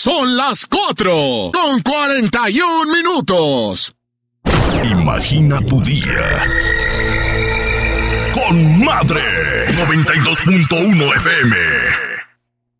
Son las 4:41. Imagina tu día con Madre 92.1 FM.